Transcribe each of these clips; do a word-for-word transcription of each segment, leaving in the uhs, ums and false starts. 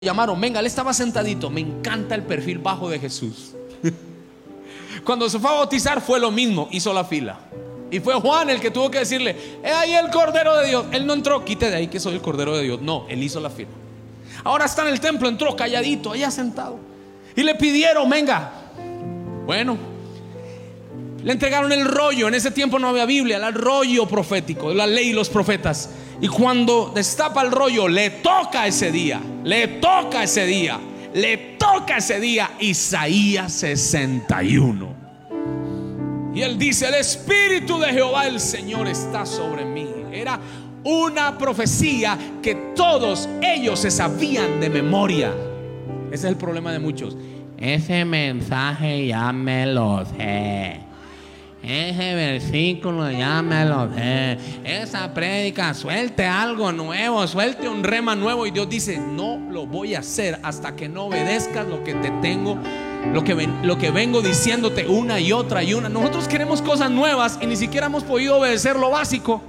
llamaron, venga, él estaba sentadito. Me encanta el perfil bajo de Jesús. Cuando se fue a bautizar fue lo mismo, hizo la fila. Y fue Juan el que tuvo que decirle, he ahí el Cordero de Dios. Él no entró, quite de ahí que soy el Cordero de Dios. No, él hizo la fila. Ahora está en el templo, entró calladito, allá sentado. Y le pidieron, venga. Bueno, le entregaron el rollo. En ese tiempo no había Biblia, era el rollo profético, la ley y los profetas. Y cuando destapa el rollo, le toca ese día, le toca ese día, le toca ese día Isaías sesenta y uno. Y él dice, el Espíritu de Jehová el Señor está sobre mí. Era una profecía que todos ellos se sabían de memoria. Ese es el problema de muchos. Ese mensaje ya me lo sé. Ese versículo ya me lo sé. Esa prédica, suelte algo nuevo, suelte un rema nuevo. Y Dios dice, no lo voy a hacer hasta que no obedezcas lo que te tengo, lo que, ven, lo que vengo diciéndote una y otra y una. Nosotros queremos cosas nuevas y ni siquiera hemos podido obedecer lo básico.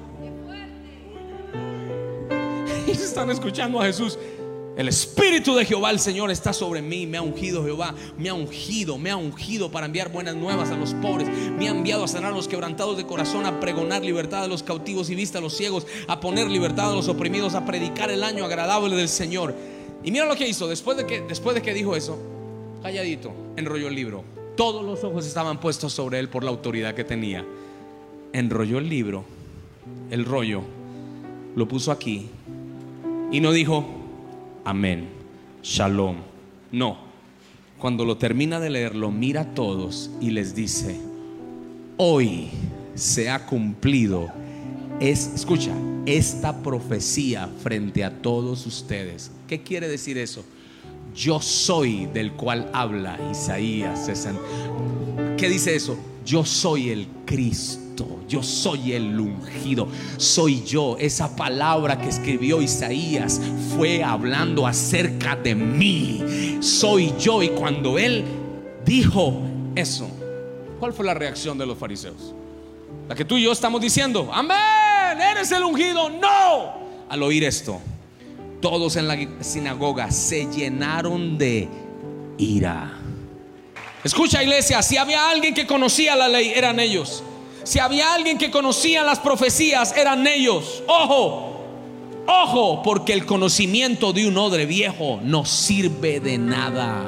Ellos están escuchando a Jesús. El Espíritu de Jehová el Señor está sobre mí. Me ha ungido Jehová, me ha ungido, me ha ungido para enviar buenas nuevas a los pobres. Me ha enviado a sanar a los quebrantados de corazón, a pregonar libertad a los cautivos y vista a los ciegos, a poner libertad a los oprimidos, a predicar el año agradable del Señor. Y mira lo que hizo después de que, después de que dijo eso, calladito, enrolló el libro. Todos los ojos estaban puestos sobre él por la autoridad que tenía. Enrolló el libro, el rollo, lo puso aquí y no dijo amén, shalom. No, cuando lo termina de leer, lo mira a todos y les dice, hoy se ha cumplido es, escucha, esta profecía frente a todos ustedes. ¿Qué quiere decir eso? Yo soy del cual habla Isaías sesenta. ¿Qué dice eso? Yo soy el Cristo. Yo soy el ungido, soy yo. Esa palabra que escribió Isaías fue hablando acerca de mí. Soy yo. Y cuando él dijo eso, ¿cuál fue la reacción de los fariseos? La que tú y yo estamos diciendo, amén, eres el ungido. No. Al oír esto, todos en la sinagoga se llenaron de ira. Escucha, iglesia, si había alguien que conocía la ley, eran ellos. Si había alguien que conocía las profecías, eran ellos. Ojo, ojo, porque el conocimiento de un odre viejo no sirve de nada.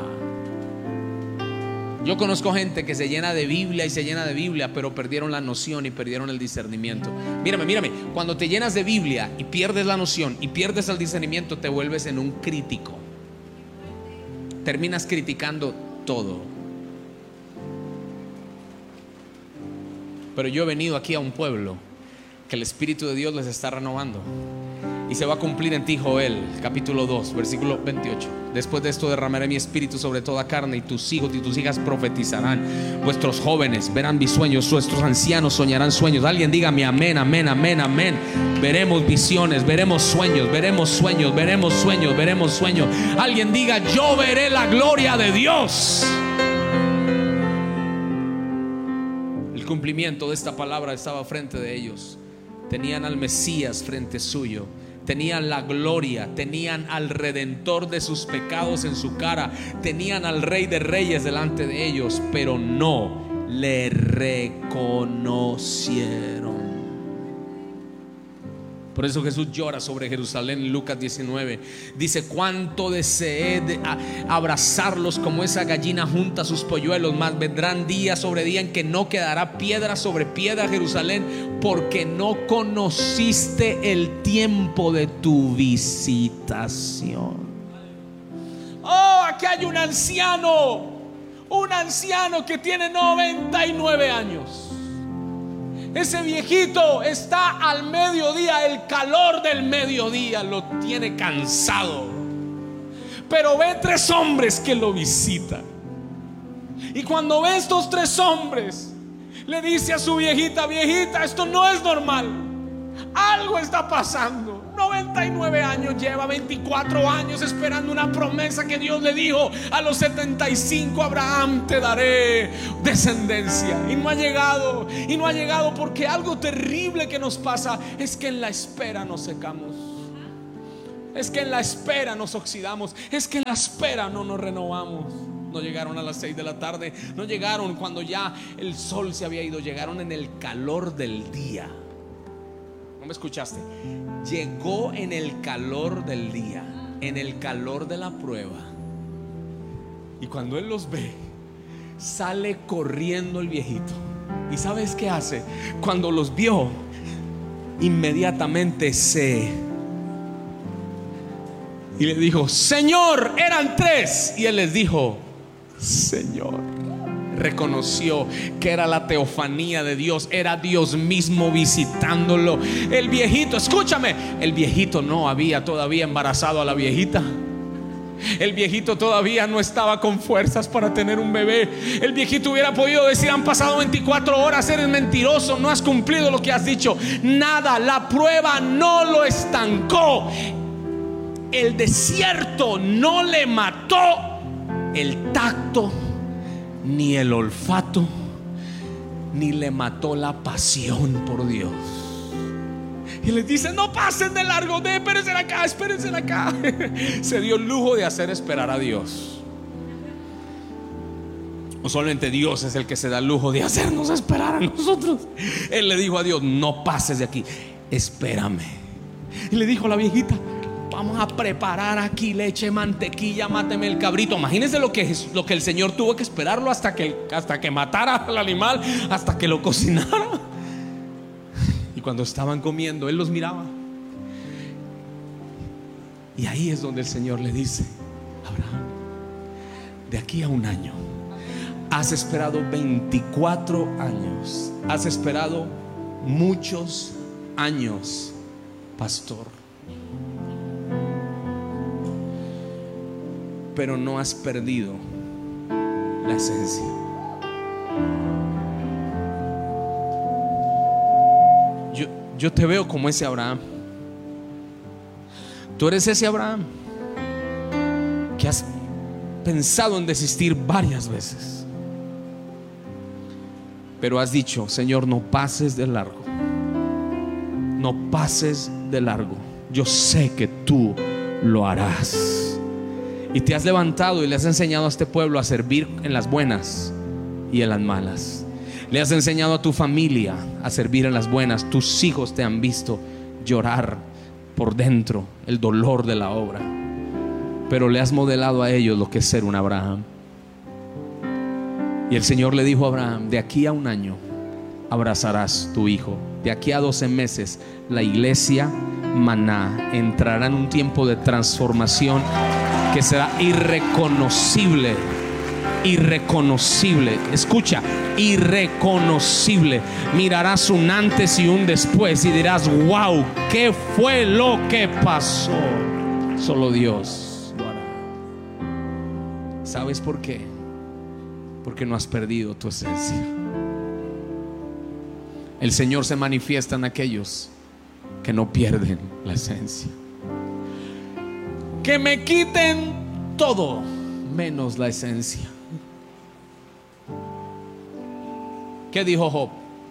Yo conozco gente que se llena de Biblia y se llena de Biblia, pero perdieron la noción y perdieron el discernimiento. Mírame, mírame, cuando te llenas de Biblia y pierdes la noción y pierdes el discernimiento, te vuelves en un crítico. Terminas criticando todo. Pero yo he venido aquí a un pueblo que el Espíritu de Dios les está renovando. Y se va a cumplir en ti, Joel, capítulo dos, versículo veintiocho. Después de esto derramaré mi espíritu sobre toda carne, y tus hijos y tus hijas profetizarán. Vuestros jóvenes verán mis sueños, vuestros ancianos soñarán sueños. Alguien dígame amén, amén, amén, amén. Veremos visiones, veremos sueños, veremos sueños, veremos sueños, veremos sueños. Alguien diga, yo veré la gloria de Dios. El cumplimiento de esta palabra estaba frente de ellos. Tenían al Mesías frente suyo, tenían la gloria, tenían al Redentor de sus pecados en su cara, tenían al Rey de Reyes delante de ellos, pero no le reconocieron. Por eso Jesús llora sobre Jerusalén en Lucas diecinueve. Dice, cuánto deseé de abrazarlos como esa gallina junta sus polluelos, mas vendrán día sobre día en que no quedará piedra sobre piedra, Jerusalén, porque no conociste el tiempo de tu visitación. Oh, aquí hay un anciano, un anciano que tiene noventa y nueve años. Ese viejito está al mediodía, el calor del mediodía lo tiene cansado, pero ve tres hombres que lo visitan. Y cuando ve estos tres hombres, le dice a su viejita, viejita, esto no es normal, algo está pasando. noventa y nueve años lleva, veinticuatro años esperando una promesa que Dios le dijo a los setenta y cinco, Abraham, te daré descendencia. Y no ha llegado, y no ha llegado porque algo terrible que nos pasa es que en la espera nos secamos. Es que en la espera nos oxidamos. Es que en la espera no nos renovamos. No llegaron a las seis de la tarde. No llegaron cuando ya el sol se había ido. Llegaron en el calor del día. ¿No me escuchaste? Llegó en el calor del día, en el calor de la prueba. Y cuando él los ve, sale corriendo el viejito. ¿Y sabes qué hace? Cuando los vio, inmediatamente se... y le dijo: Señor, eran tres. Y él les dijo: Señor. Reconoció que era la teofanía de Dios, era Dios mismo visitándolo. El viejito, escúchame, el viejito no había todavía embarazado a la viejita. El viejito todavía no estaba con fuerzas para tener un bebé. El viejito hubiera podido decir: han pasado veinticuatro horas, eres mentiroso, no has cumplido lo que has dicho. Nada, la prueba no lo estancó. El desierto no le mató el tacto, ni el olfato, ni le mató la pasión por Dios. Y les dice: no pasen de largo, de, espérense acá, espérense acá. Se dio el lujo de hacer esperar a Dios. O solamente Dios es el que se da el lujo de hacernos esperar a nosotros. Él le dijo a Dios: no pases de aquí, espérame. Y le dijo a la viejita: vamos a preparar aquí leche, mantequilla, máteme el cabrito. Imagínense lo que, lo que el Señor tuvo que esperarlo hasta que, hasta que matara al animal, hasta que lo cocinara. Y cuando estaban comiendo, Él los miraba. Y ahí es donde el Señor le dice: Abraham, de aquí a un año, has esperado veinticuatro años, has esperado muchos años, pastor, pero no has perdido la esencia. Yo, yo te veo como ese Abraham. Tú eres ese Abraham que has pensado en desistir varias veces, pero has dicho: Señor, no pases de largo, no pases de largo. Yo sé que tú lo harás. Y te has levantado y le has enseñado a este pueblo a servir en las buenas y en las malas. Le has enseñado a tu familia a servir en las buenas. Tus hijos te han visto llorar por dentro el dolor de la obra, pero le has modelado a ellos lo que es ser un Abraham. Y el Señor le dijo a Abraham: de aquí a un año abrazarás tu hijo. De aquí a doce meses la iglesia Maná entrará en un tiempo de transformación que será irreconocible. Irreconocible. Escucha, irreconocible. Mirarás un antes y un después y dirás: wow, ¿qué fue lo que pasó? Solo Dios lo hará. ¿Sabes por qué? Porque no has perdido tu esencia. El Señor se manifiesta en aquellos que no pierden la esencia. Que me quiten todo menos la esencia. ¿Qué dijo Job?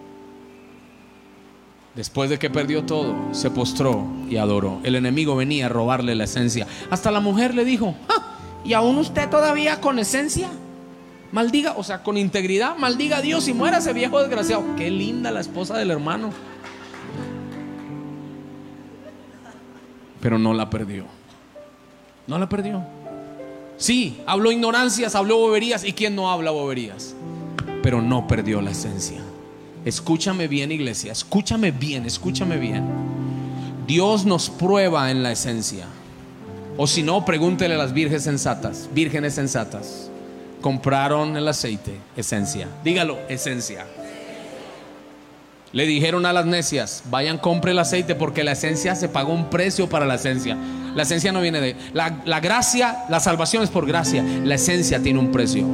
Después de que perdió todo, se postró y adoró. El enemigo venía a robarle la esencia. Hasta la mujer le dijo: ¿ah, ¿y aún usted todavía con esencia? Maldiga, o sea, con integridad, maldiga a Dios y muera ese viejo desgraciado. Qué linda la esposa del hermano. Pero no la perdió. No la perdió. Sí, habló ignorancias, habló boberías. ¿Y quién no habla boberías? Pero no perdió la esencia. Escúchame bien, iglesia, escúchame bien, escúchame bien. Dios nos prueba en la esencia. O si no, pregúntele a las vírgenes sensatas. Vírgenes sensatas. Compraron el aceite, esencia. Dígalo, esencia. Le dijeron a las necias: vayan, compre el aceite, porque la esencia, se pagó un precio para la esencia. La esencia no viene de la, la gracia, la salvación es por gracia. La esencia tiene un precio.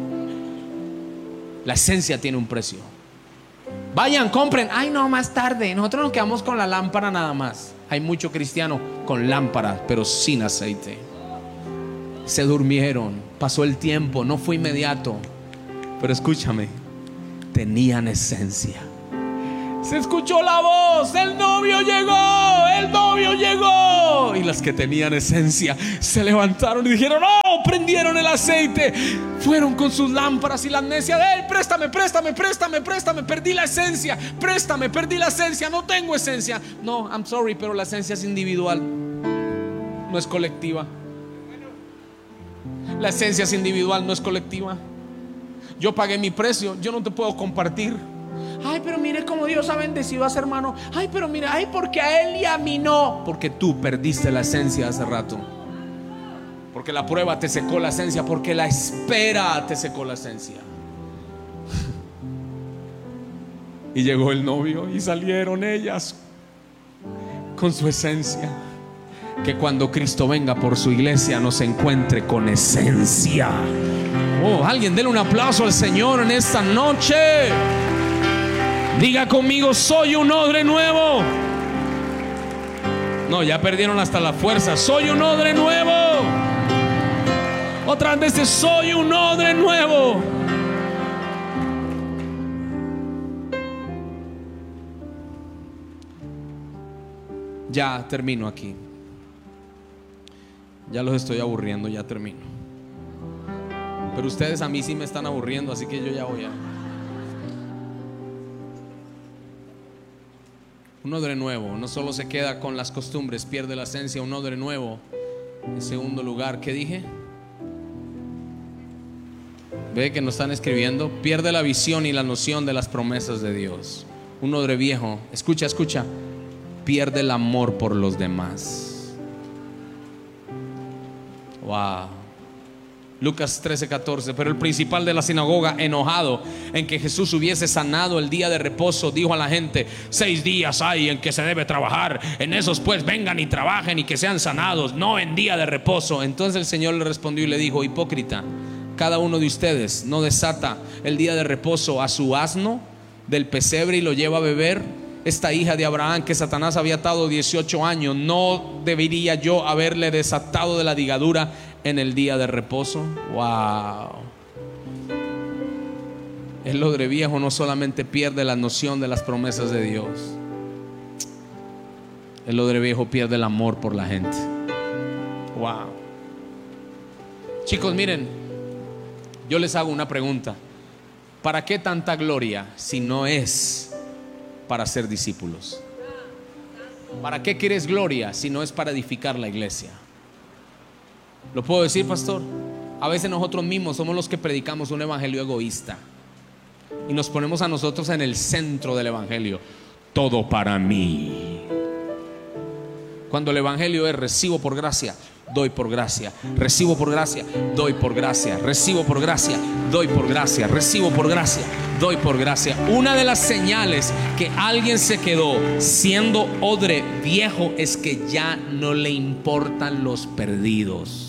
La esencia tiene un precio. Vayan, compren. Ay, no, más tarde. Nosotros nos quedamos con la lámpara nada más. Hay mucho cristiano con lámpara, pero sin aceite. Se durmieron, pasó el tiempo, no fue inmediato. Pero escúchame, tenían esencia. Se escuchó la voz, el novio llegó, el novio llegó. Y las que tenían esencia se levantaron y dijeron: ¡oh! Prendieron el aceite. Fueron con sus lámparas y las necias: ¡hey, préstame, préstame, préstame, préstame! Perdí la esencia, préstame, perdí la esencia, no tengo esencia. No, I'm sorry, pero la esencia es individual, no es colectiva. La esencia es individual, no es colectiva. Yo pagué mi precio, yo no te puedo compartir. Ay, pero mire cómo Dios ha bendecido a ese hermano. Ay, pero mire, ay, porque a él y a mí no. Porque tú perdiste la esencia hace rato. Porque la prueba te secó la esencia. Porque la espera te secó la esencia. Y llegó el novio y salieron ellas con su esencia. Que cuando Cristo venga por su iglesia nos encuentre con esencia. Oh, alguien denle un aplauso al Señor en esta noche. Diga conmigo: soy un odre nuevo. No, ya perdieron hasta la fuerza. Soy un odre nuevo. Otras veces: soy un odre nuevo. Ya termino aquí. Ya los estoy aburriendo, ya termino. Pero ustedes a mí sí me están aburriendo, así que yo ya voy a... Un odre nuevo no solo se queda con las costumbres, pierde la esencia. Un odre nuevo, en segundo lugar, ¿qué dije? Ve que nos están escribiendo: pierde la visión y la noción de las promesas de Dios. Un odre viejo, escucha, escucha, pierde el amor por los demás. Wow. Lucas trece catorce. Pero el principal de la sinagoga, enojado en que Jesús hubiese sanado el día de reposo, dijo a la gente: seis días hay en que se debe trabajar, en esos pues vengan y trabajen y que sean sanados, no en día de reposo. Entonces el Señor le respondió y le dijo: hipócrita, cada uno de ustedes no desata el día de reposo a su asno del pesebre y lo lleva a beber. Esta hija de Abraham que Satanás había atado dieciocho años, ¿no debería yo haberle desatado de la ligadura en el día de reposo? Wow. El odre viejo no solamente pierde la noción de las promesas de Dios, el odre viejo pierde el amor por la gente. Wow. Chicos, miren, yo les hago una pregunta: ¿para qué tanta gloria si no es para ser discípulos? ¿Para qué quieres gloria si no es para edificar la iglesia? ¿Lo puedo decir, pastor? A veces nosotros mismos somos los que predicamos un evangelio egoísta y nos ponemos a nosotros en el centro del evangelio. Todo para mí. Cuando el evangelio es: recibo por gracia, doy por gracia, recibo por gracia, doy por gracia, recibo por gracia, doy por gracia, recibo por gracia, doy por gracia. Una de las señales que alguien se quedó siendo odre viejo es que ya no le importan los perdidos.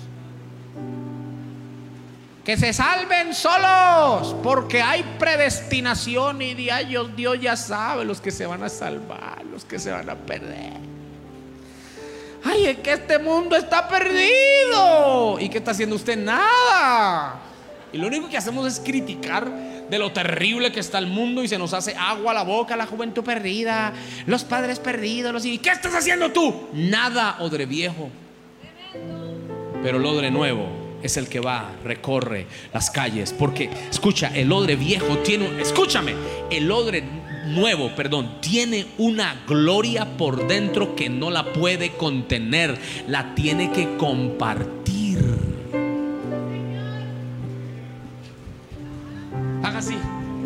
Que se salven solos, porque hay predestinación y de ellos Dios ya sabe los que se van a salvar, los que se van a perder. Ay, es que este mundo está perdido. ¿Y qué está haciendo usted? Nada. Y lo único que hacemos es criticar de lo terrible que está el mundo y se nos hace agua a la boca. La juventud perdida, los padres perdidos, los... ¿Y qué estás haciendo tú? Nada, odre viejo. Pero el odre nuevo es el que va, recorre las calles. Porque, escucha, el odre viejo tiene, escúchame, el odre nuevo, perdón, tiene una gloria por dentro que no la puede contener, la tiene que compartir. Haga así,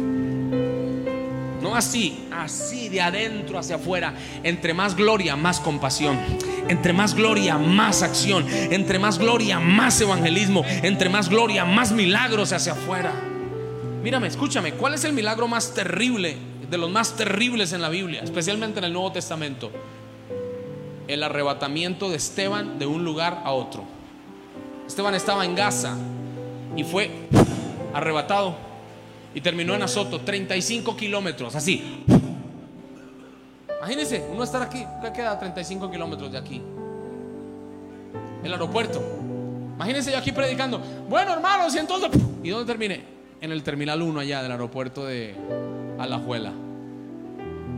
no así, así de adentro hacia afuera. Entre más gloria, más compasión. Entre más gloria, más acción. Entre más gloria, más evangelismo. Entre más gloria, más milagros hacia afuera. Mírame, escúchame, ¿cuál es el milagro más terrible, de los más terribles en la Biblia, especialmente en el Nuevo Testamento? El arrebatamiento de Esteban de un lugar a otro. Esteban estaba en Gaza y fue arrebatado y terminó en Azoto, treinta y cinco kilómetros, así. Imagínense, uno estar aquí, ¿qué queda? treinta y cinco kilómetros de aquí, el aeropuerto. Imagínense yo aquí predicando: bueno, hermanos, y entonces, ¿y dónde terminé? En el terminal uno allá del aeropuerto de Alajuela.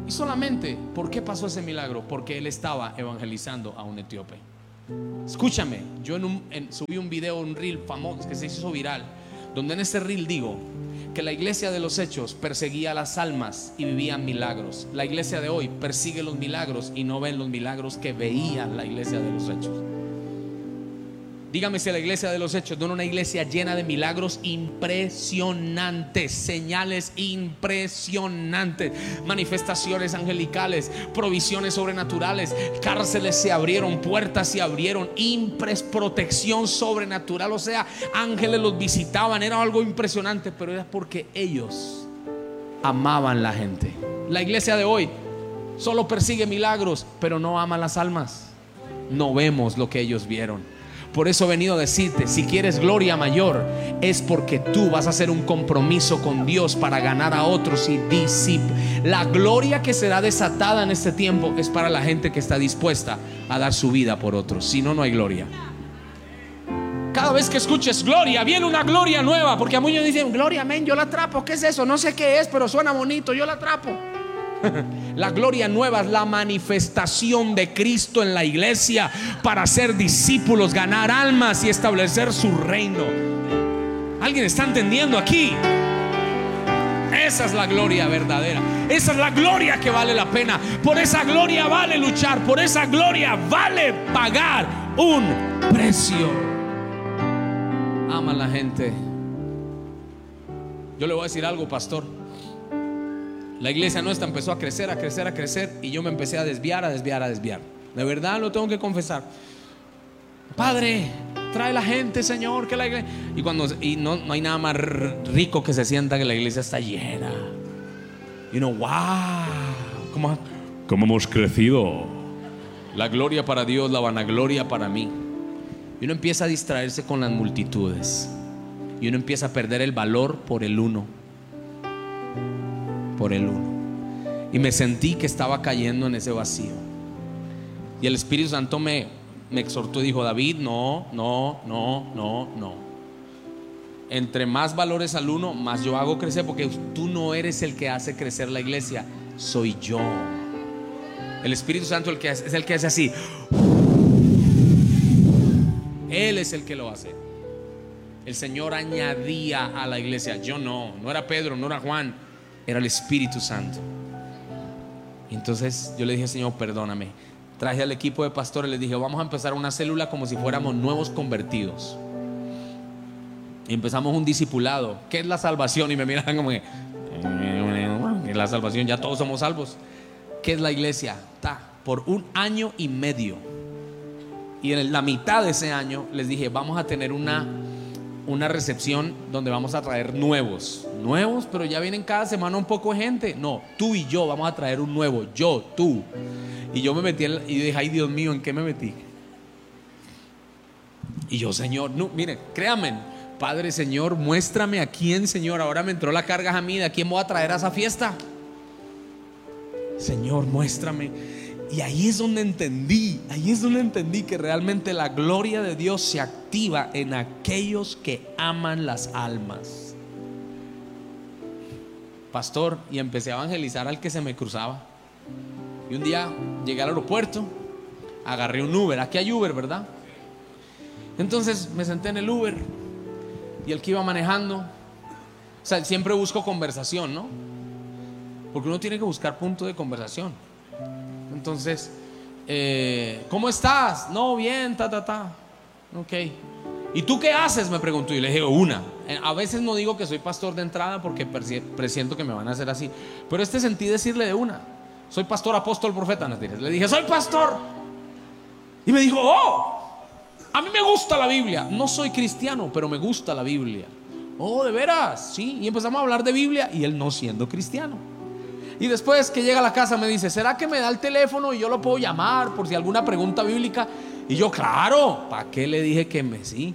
Y solamente, ¿por qué pasó ese milagro? Porque él estaba evangelizando a un etíope. Escúchame, yo en un, en, subí un video, un reel famoso que se hizo viral, donde en ese reel digo que la iglesia de los hechos perseguía las almas y vivía milagros. La iglesia de hoy persigue los milagros y no ven los milagros que veía la iglesia de los hechos. Dígame si la iglesia de los hechos no era una iglesia llena de milagros impresionantes, señales impresionantes, manifestaciones angelicales, provisiones sobrenaturales, cárceles se abrieron, puertas se abrieron, impres, protección sobrenatural, o sea, ángeles los visitaban, era algo impresionante, pero era porque ellos amaban la gente. La iglesia de hoy solo persigue milagros, pero no ama las almas. No vemos lo que ellos vieron. Por eso he venido a decirte, si quieres gloria mayor, es porque tú vas a hacer un compromiso con Dios para ganar a otros y discípulos. La gloria que será desatada en este tiempo es para la gente que está dispuesta a dar su vida por otros. Si no, no hay gloria. Cada vez que escuches gloria, viene una gloria nueva, porque a muchos dicen, gloria, amén, yo la atrapo. ¿Qué es eso? No sé qué es, pero suena bonito, yo la atrapo. La gloria nueva es la manifestación de Cristo en la iglesia para ser discípulos, ganar almas y establecer su reino. ¿Alguien está entendiendo aquí? Esa es la gloria verdadera. Esa es la gloria que vale la pena. Por esa gloria vale luchar. Por esa gloria vale pagar un precio. Ama a la gente. Yo le voy a decir algo, pastor. La iglesia nuestra empezó a crecer, a crecer, a crecer, y yo me empecé a desviar, a desviar, a desviar. De verdad lo tengo que confesar. Padre, trae la gente, Señor, que la iglesia... Y, cuando, y no, no hay nada más rico que se sienta que la iglesia está llena. Y uno, wow, ¿cómo, cómo hemos crecido? La gloria para Dios, la vanagloria para mí. Y uno empieza a distraerse con las multitudes. Y uno empieza a perder el valor por el uno. Por el uno. Y me sentí que estaba cayendo en ese vacío. Y el Espíritu Santo me, me exhortó y dijo: David, no, no, no, no, no. Entre más valores al uno, más yo hago crecer, porque tú no eres el que hace crecer la iglesia, soy yo. El Espíritu Santo el que hace, es el que hace así. Él es el que lo hace. El Señor añadía a la iglesia. Yo no, no era Pedro, no era Juan, era el Espíritu Santo. Y entonces yo le dije: Señor, perdóname. Traje al equipo de pastores, les dije: vamos a empezar una célula como si fuéramos nuevos convertidos. Y empezamos un discipulado. ¿Qué es la salvación? Y me miran como que en la salvación ya todos somos salvos. ¿Qué es la iglesia? Ta, por un año y medio. Y en la mitad de ese año les dije: vamos a tener una una recepción donde vamos a traer nuevos, nuevos, pero ya vienen cada semana un poco de gente. No, tú y yo vamos a traer un nuevo, yo, tú. Y yo me metí en, y dije: ay, Dios mío, ¿en qué me metí? Y yo: Señor, no, mire, créanme, Padre, Señor, muéstrame a quién, Señor, ahora me entró la carga a mí, ¿a quién voy a traer a esa fiesta? Señor, muéstrame. Y ahí es donde entendí, ahí es donde entendí que realmente la gloria de Dios se activa en aquellos que aman las almas. Pastor, y empecé a evangelizar al que se me cruzaba. Y un día llegué al aeropuerto, agarré un Uber. Aquí hay Uber, ¿verdad? Entonces me senté en el Uber y el que iba manejando, o sea, siempre busco conversación, ¿no? Porque uno tiene que buscar punto de conversación. Entonces, eh, ¿cómo estás? No, bien, ta, ta, ta. Ok. ¿Y tú qué haces? Me preguntó. Y le dije: una. A veces no digo que soy pastor de entrada porque presiento que me van a hacer así. Pero este sentí decirle de una: soy pastor, apóstol, profeta. Le dije: soy pastor. Y me dijo: oh, a mí me gusta la Biblia. No soy cristiano, pero me gusta la Biblia. Oh, ¿de veras? Sí. Y empezamos a hablar de Biblia y él no siendo cristiano. Y después que llega a la casa me dice: ¿será que me da el teléfono y yo lo puedo llamar por si alguna pregunta bíblica? Y yo: claro. ¿Para qué le dije que me sí?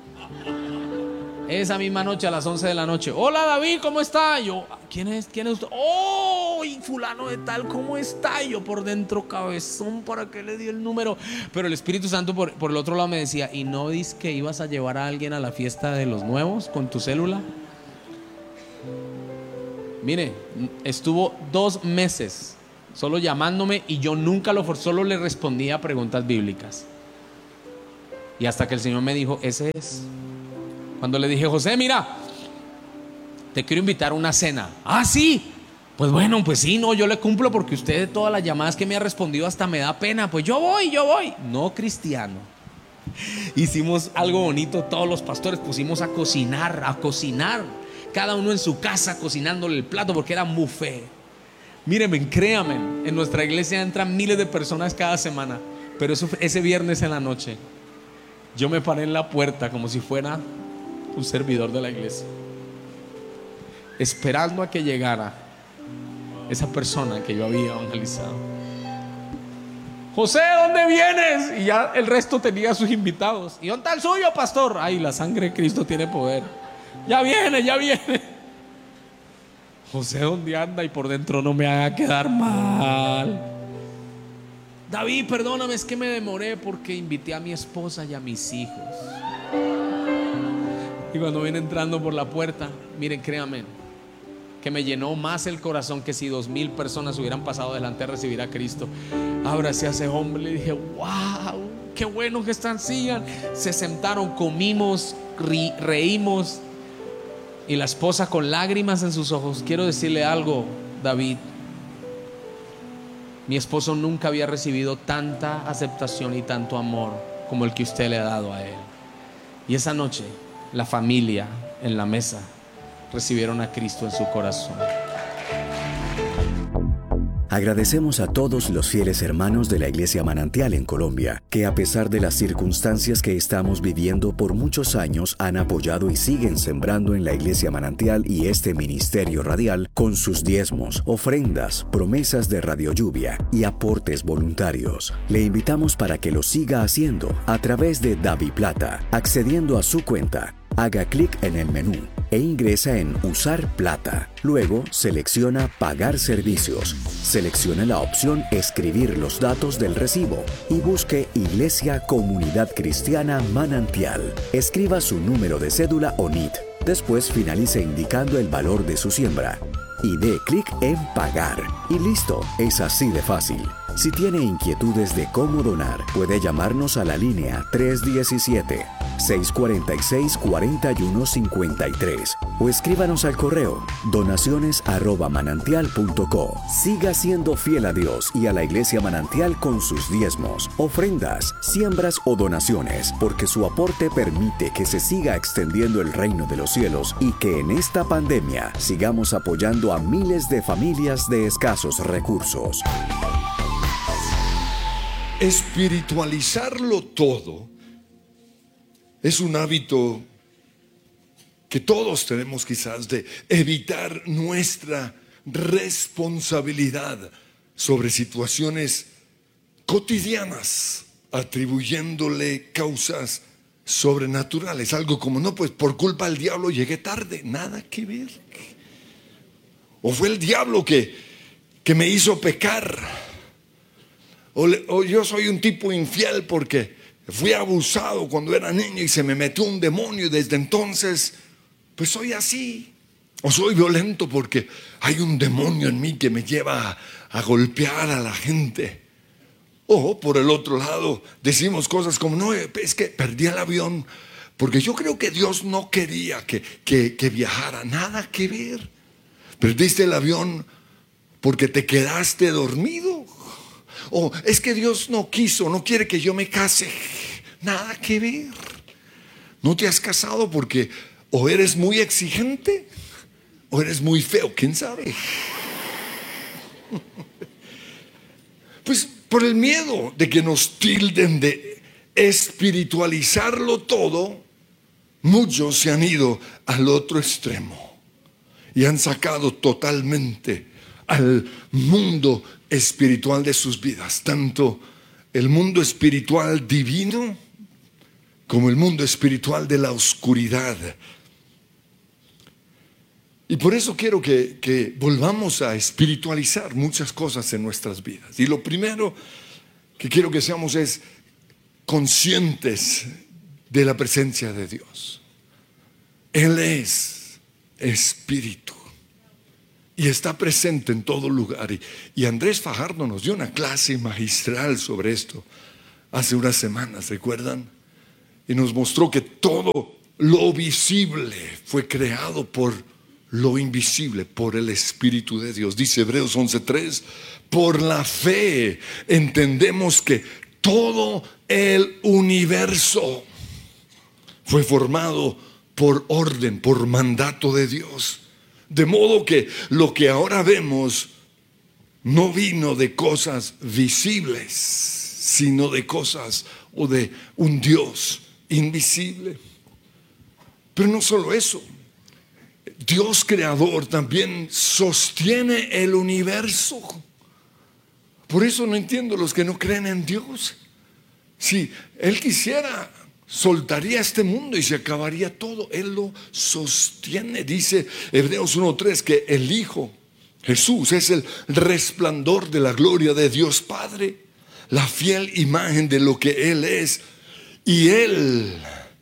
Esa misma noche a las once de la noche: hola, David, ¿cómo está? Y yo: ¿quién es? ¿Quién es usted? Oh, y fulano de tal, ¿cómo está? Y yo por dentro, cabezón, ¿para qué le di el número? Pero el Espíritu Santo por, por el otro lado me decía: ¿y no dices que ibas a llevar a alguien a la fiesta de los nuevos con tu célula? Mire, estuvo dos meses solo llamándome, y yo nunca lo forzé, solo le respondía a preguntas bíblicas. Y hasta que el Señor me dijo, ese es. Cuando le dije, José, mira, te quiero invitar a una cena. Ah, sí. Pues bueno, pues sí, no, yo le cumplo porque usted de todas las llamadas que me ha respondido hasta me da pena. Pues yo voy, yo voy. No, cristiano. Hicimos algo bonito, todos los pastores pusimos a cocinar, a cocinar. Cada uno en su casa cocinándole el plato porque era un buffet. Mírenme, créanme, en nuestra iglesia entran miles de personas cada semana. Pero eso, ese viernes en la noche, yo me paré en la puerta como si fuera un servidor de la iglesia, esperando a que llegara esa persona que yo había evangelizado. José, ¿dónde vienes? Y ya el resto tenía a sus invitados. ¿Y dónde está el suyo, pastor? Ay, la sangre de Cristo tiene poder. Ya viene, ya viene. José, ¿dónde anda? Y por dentro no me haga quedar mal. David, perdóname, es que me demoré porque invité a mi esposa y a mis hijos. Y cuando viene entrando por la puerta, miren, créanme, que me llenó más el corazón que si dos mil personas hubieran pasado delante a recibir a Cristo. Ábrase a ese hombre, le dije, wow, qué bueno que están, sigan. Se sentaron, comimos, ri, reímos. Y la esposa con lágrimas en sus ojos. Quiero decirle algo, David. Mi esposo nunca había recibido tanta aceptación y tanto amor como el que usted le ha dado a él. Y esa noche, la familia en la mesa recibieron a Cristo en su corazón. Agradecemos a todos los fieles hermanos de la Iglesia Manantial en Colombia, que a pesar de las circunstancias que estamos viviendo por muchos años han apoyado y siguen sembrando en la Iglesia Manantial y este ministerio radial con sus diezmos, ofrendas, promesas de Radio Lluvia y aportes voluntarios. Le invitamos para que lo siga haciendo a través de DaviPlata, accediendo a su cuenta. Haga clic en el menú e ingresa en Usar Plata. Luego selecciona Pagar servicios. Seleccione la opción Escribir los datos del recibo y busque Iglesia Comunidad Cristiana Manantial. Escriba su número de cédula o N I T. Después finalice indicando el valor de su siembra y dé clic en Pagar. Y listo, es así de fácil. Si tiene inquietudes de cómo donar, puede llamarnos a la línea tres uno siete, seis cuatro seis, cuatro uno cinco tres o escríbanos al correo donaciones arroba manantial punto co. Siga siendo fiel a Dios y a la Iglesia Manantial con sus diezmos, ofrendas, siembras o donaciones, porque su aporte permite que se siga extendiendo el reino de los cielos y que en esta pandemia sigamos apoyando a miles de familias de escasos recursos. Espiritualizarlo todo es un hábito que todos tenemos quizás de evitar nuestra responsabilidad sobre situaciones cotidianas, atribuyéndole causas sobrenaturales. Algo como, no, pues por culpa del diablo llegué tarde. Nada que ver. O fue el diablo que, que me hizo pecar. O, le, o yo soy un tipo infiel porque fui abusado cuando era niño y se me metió un demonio y desde entonces pues soy así. O soy violento porque hay un demonio en mí que me lleva a, a golpear a la gente. O por el otro lado decimos cosas como, no, es que perdí el avión porque yo creo que Dios no quería que, que, que viajara. Nada que ver. Perdiste el avión porque te quedaste dormido. O oh, es que Dios no quiso, no quiere que yo me case. Nada que ver. No te has casado porque o eres muy exigente o eres muy feo, quién sabe. Pues por el miedo de que nos tilden de espiritualizarlo todo, muchos se han ido al otro extremo y han sacado totalmente al mundo espiritual de sus vidas, tanto el mundo espiritual divino como el mundo espiritual de la oscuridad. Y por eso quiero que, que volvamos a espiritualizar muchas cosas en nuestras vidas. Y lo primero que quiero que seamos es conscientes de la presencia de Dios. Él es espíritu. y está presente en todo lugar. Y, y Andrés Fajardo nos dio una clase magistral sobre esto hace unas semanas, ¿recuerdan? Y nos mostró que todo lo visible fue creado por lo invisible, por el Espíritu de Dios. Dice Hebreos once tres, por la fe entendemos que todo el universo fue formado por orden, por mandato de Dios. De modo que lo que ahora vemos no vino de cosas visibles, sino de cosas o de un Dios invisible. Pero no solo eso, Dios creador también sostiene el universo. Por eso no entiendo los que no creen en Dios. Si Él quisiera, soltaría este mundo y se acabaría todo. Él lo sostiene. Dice Hebreos uno tres que el Hijo Jesús es el resplandor de la gloria de Dios Padre, la fiel imagen de lo que Él es. Y Él,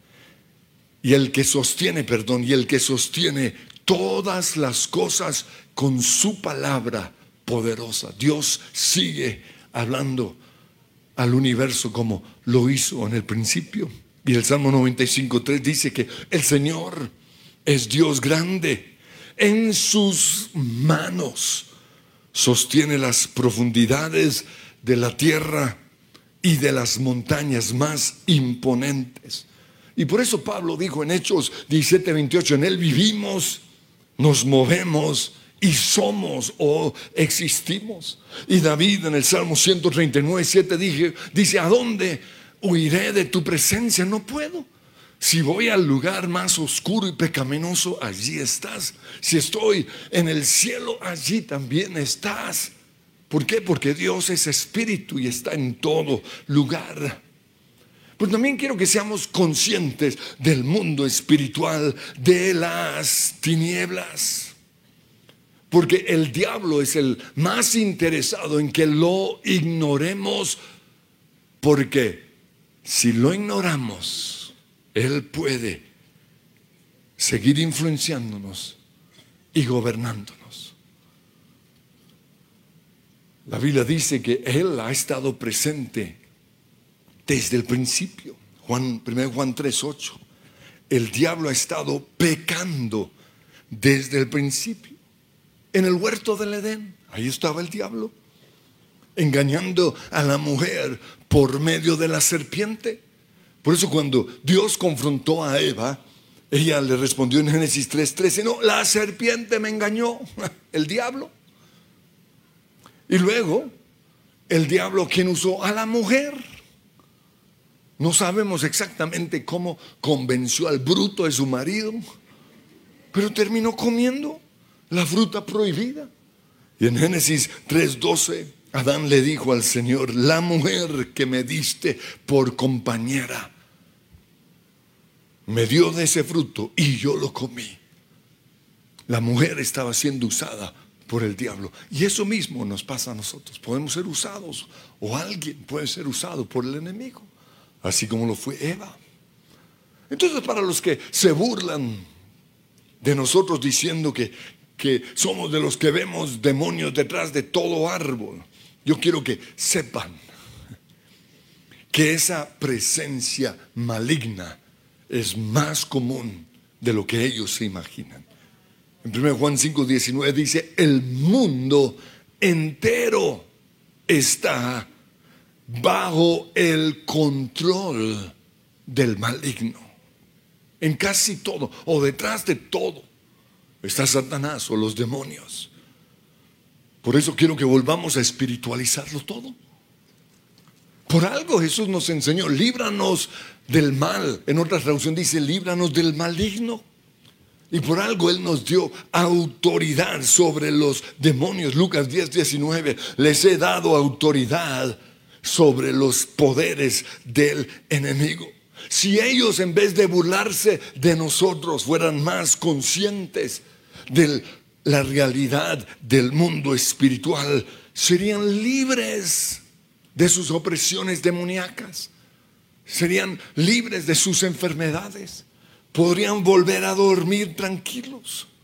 y el que sostiene, perdón, y el que sostiene todas las cosas con su palabra poderosa. Dios sigue hablando al universo como lo hizo en el principio. Y el Salmo noventa y cinco tres dice que el Señor es Dios grande. En sus manos sostiene las profundidades de la tierra y de las montañas más imponentes. Y por eso Pablo dijo en Hechos diecisiete veintiocho, en Él vivimos, nos movemos y somos o existimos. Y David en el Salmo ciento treinta y nueve siete dice, dice, ¿a dónde huiré de tu presencia? No puedo. Si voy al lugar más oscuro y pecaminoso, allí estás. Si estoy en el cielo, allí también estás. ¿Por qué? Porque Dios es espíritu y está en todo lugar. Pero también quiero que seamos conscientes del mundo espiritual, de las tinieblas. Porque el diablo es el más interesado en que lo ignoremos. Porque si lo ignoramos, él puede seguir influenciándonos y gobernándonos. La Biblia dice que Él ha estado presente desde el principio. Juan, primero Juan tres ocho. El diablo ha estado pecando desde el principio. En el huerto del Edén, ahí estaba el diablo, engañando a la mujer por medio de la serpiente. Por eso cuando Dios confrontó a Eva, ella le respondió en Génesis tres trece, no, la serpiente me engañó, el diablo. Y luego, el diablo, ¿quién usó? A la mujer. No sabemos exactamente cómo convenció al bruto de su marido, pero terminó comiendo la fruta prohibida. Y en Génesis tres doce, Adán le dijo al Señor, la mujer que me diste por compañera me dio de ese fruto y yo lo comí. La mujer estaba siendo usada por el diablo. Y eso mismo nos pasa a nosotros. Podemos ser usados, o alguien puede ser usado por el enemigo, así como lo fue Eva. Entonces, para los que se burlan de nosotros diciendo que, que somos de los que vemos demonios detrás de todo árbol, yo quiero que sepan que esa presencia maligna es más común de lo que ellos se imaginan. En primero Juan cinco diecinueve dice, el mundo entero está bajo el control del maligno. En casi todo, o detrás de todo, está Satanás o los demonios. Por eso quiero que volvamos a espiritualizarlo todo. Por algo Jesús nos enseñó, líbranos del mal. En otra traducción dice, líbranos del maligno. Y por algo Él nos dio autoridad sobre los demonios. Lucas diez diecinueve, les he dado autoridad sobre los poderes del enemigo. Si ellos, en vez de burlarse de nosotros, fueran más conscientes de la realidad del mundo espiritual, serían libres de sus opresiones demoníacas, serían libres de sus enfermedades, podrían volver a dormir tranquilos,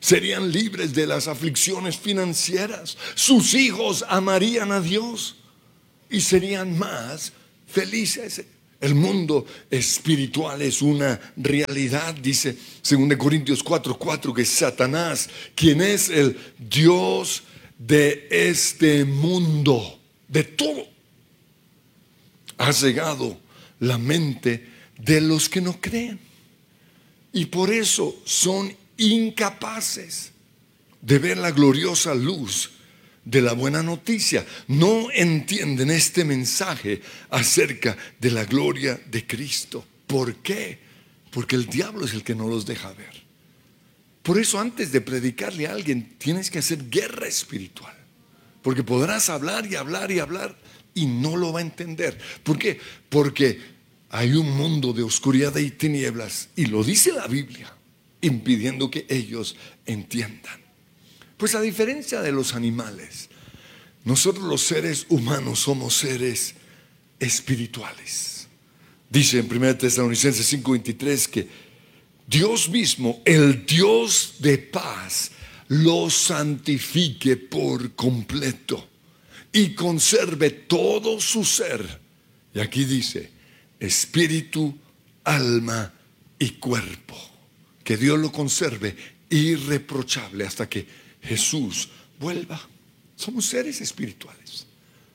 serían libres de las aflicciones financieras, sus hijos amarían a Dios y serían más felices. El mundo espiritual es una realidad, dice segunda Corintios cuatro cuatro, que Satanás, quien es el Dios de este mundo, de todo, ha cegado la mente de los que no creen. Y por eso son incapaces de ver la gloriosa luz de la buena noticia. No entienden este mensaje acerca de la gloria de Cristo. ¿Por qué? Porque el diablo es el que no los deja ver. Por eso, antes de predicarle a alguien, tienes que hacer guerra espiritual. Porque podrás hablar y hablar y hablar y no lo va a entender. ¿Por qué? Porque hay un mundo de oscuridad y tinieblas, y lo dice la Biblia, impidiendo que ellos entiendan. Pues a diferencia de los animales, nosotros los seres humanos somos seres espirituales. Dice en primera Tesalonicenses cinco veintitrés que Dios mismo, el Dios de paz, los santifique por completo y conserve todo su ser. Y aquí dice, espíritu, alma y cuerpo. Que Dios lo conserve irreprochable hasta que Jesús vuelva. Somos seres espirituales.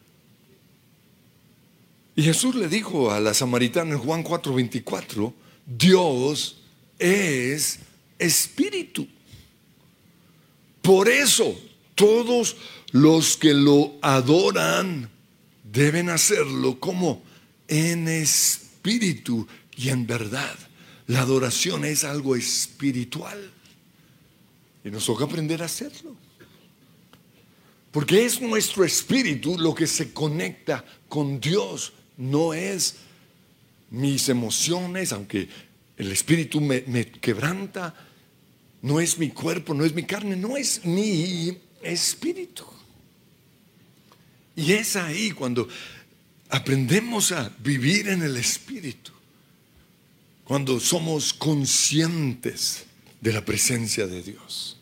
Y Jesús le dijo a la samaritana en Juan cuatro veinticuatro, Dios es espíritu. Por eso todos los que lo adoran deben hacerlo como en espíritu y en verdad. La adoración es algo espiritual y nos toca aprender a hacerlo, porque es nuestro espíritu lo que se conecta con Dios. No es mis emociones, aunque el espíritu me, me quebranta. No es mi cuerpo, no es mi carne, no es mi espíritu. Y es ahí cuando aprendemos a vivir en el espíritu, cuando somos conscientes de la presencia de Dios.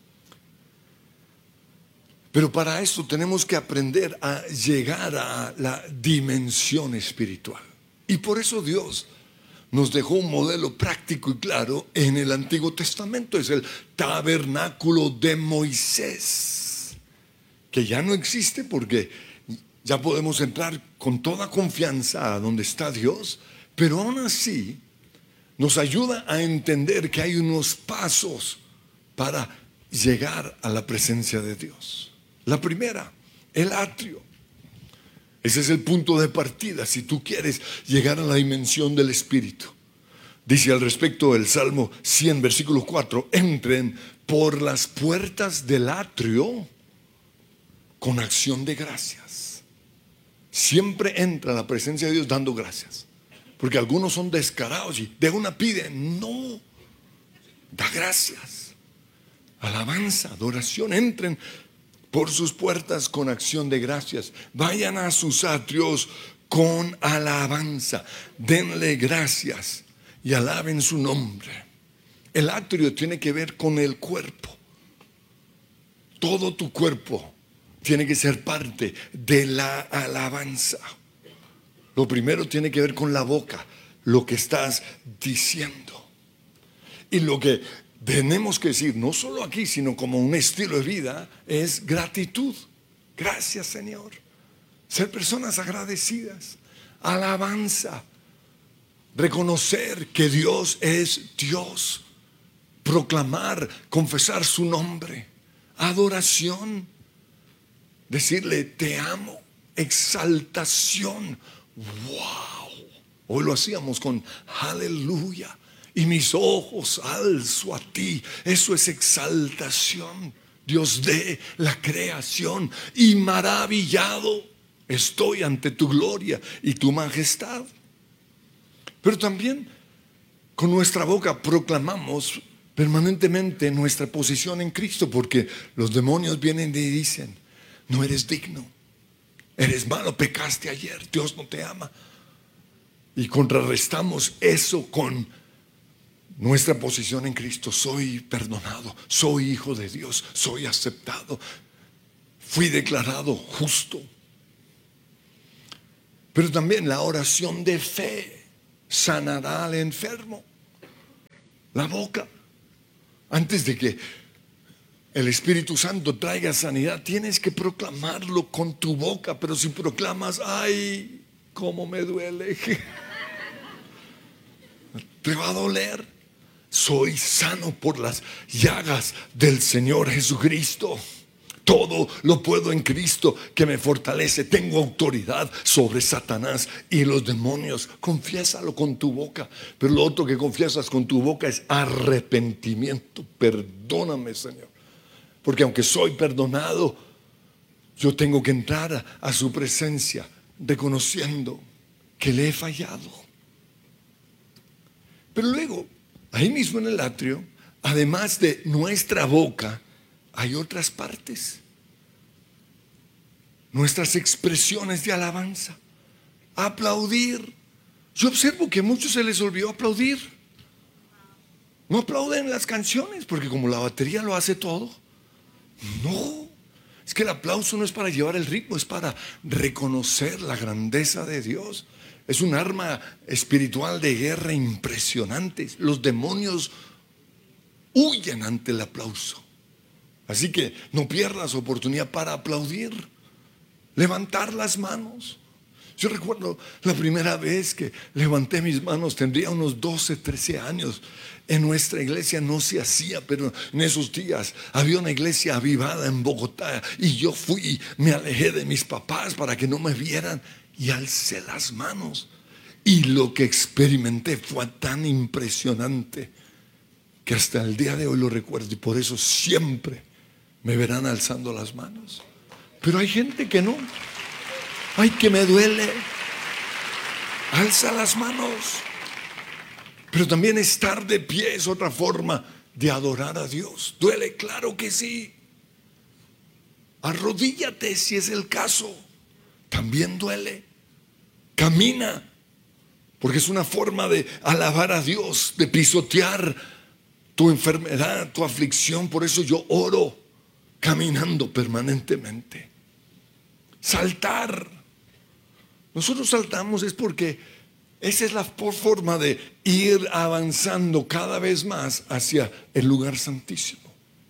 Pero para eso tenemos que aprender a llegar a la dimensión espiritual. Y por eso Dios nos dejó un modelo práctico y claro en el Antiguo Testamento. Es el tabernáculo de Moisés, que ya no existe porque ya podemos entrar con toda confianza a donde está Dios, pero aún así nos ayuda a entender que hay unos pasos para llegar a la presencia de Dios. La primera, el atrio. Ese es el punto de partida si tú quieres llegar a la dimensión del Espíritu. Dice al respecto el Salmo cien, versículo cuatro, entren por las puertas del atrio con acción de gracias. Siempre entra a la presencia de Dios dando gracias. Porque algunos son descarados y de una piden, no, da gracias, alabanza, adoración. Entren por sus puertas con acción de gracias, vayan a sus atrios con alabanza, denle gracias y alaben su nombre. El atrio tiene que ver con el cuerpo. Todo tu cuerpo tiene que ser parte de la alabanza. Lo primero tiene que ver con la boca, lo que estás diciendo. Y lo que tenemos que decir, no solo aquí, sino como un estilo de vida, es gratitud. Gracias, Señor. Ser personas agradecidas. Alabanza. Reconocer que Dios es Dios. Proclamar, confesar su nombre. Adoración. Decirle, te amo. Exaltación. Wow. Hoy lo hacíamos con aleluya. Y mis ojos alzo a ti. Eso es exaltación. Dios de la creación. Y maravillado estoy ante tu gloria y tu majestad. Pero también con nuestra boca proclamamos permanentemente nuestra posición en Cristo. Porque los demonios vienen y dicen, no eres digno, eres malo, pecaste ayer, Dios no te ama. Y contrarrestamos eso con nuestra posición en Cristo. Soy perdonado, soy hijo de Dios, soy aceptado, fui declarado justo. Pero también la oración de fe sanará al enfermo. La boca, antes de que el Espíritu Santo traiga sanidad, tienes que proclamarlo con tu boca. Pero si proclamas, ay, cómo me duele, te va a doler. Soy sano por las llagas del Señor Jesucristo. Todo lo puedo en Cristo que me fortalece. Tengo autoridad sobre Satanás y los demonios. Confiésalo con tu boca. Pero lo otro que confiesas con tu boca es arrepentimiento. Perdóname, Señor. Porque aunque soy perdonado, yo tengo que entrar a, a su presencia reconociendo que le he fallado. Pero luego, ahí mismo en el atrio, además de nuestra boca, hay otras partes. Nuestras expresiones de alabanza. Aplaudir. Yo observo que a muchos se les olvidó aplaudir. No aplauden las canciones porque como la batería lo hace todo. No. Es que el aplauso no es para llevar el ritmo, es para reconocer la grandeza de Dios. Es un arma espiritual de guerra impresionante. Los demonios huyen ante el aplauso. Así que no pierdas oportunidad para aplaudir, levantar las manos. Yo recuerdo la primera vez que levanté mis manos, tendría unos doce, trece años. En nuestra iglesia no se hacía, pero en esos días había una iglesia avivada en Bogotá. Y yo fui, me alejé de mis papás para que no me vieran y alcé las manos. Y lo que experimenté fue tan impresionante que hasta el día de hoy lo recuerdo. Y por eso siempre me verán alzando las manos. Pero hay gente que no. Ay, que me duele. Alza las manos. Pero también estar de pie es otra forma de adorar a Dios. ¿Duele? Claro que sí. Arrodíllate si es el caso. También duele. Camina. Porque es una forma de alabar a Dios, de pisotear tu enfermedad, tu aflicción. Por eso yo oro caminando permanentemente. Saltar. Nosotros saltamos es porque esa es la forma de ir avanzando cada vez más hacia el lugar santísimo.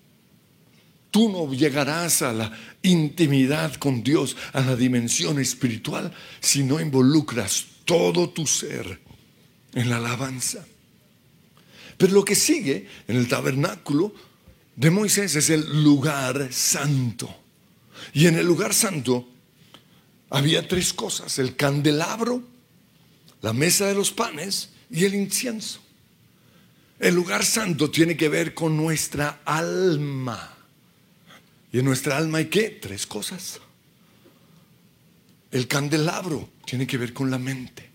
Tú no llegarás a la intimidad con Dios, a la dimensión espiritual, si no involucras todo tu ser en la alabanza. Pero lo que sigue en el tabernáculo de Moisés es el lugar santo. Y en el lugar santo había tres cosas: el candelabro, la mesa de los panes y el incienso. El lugar santo tiene que ver con nuestra alma. Y en nuestra alma hay ¿qué? Tres cosas. El candelabro tiene que ver con la mente.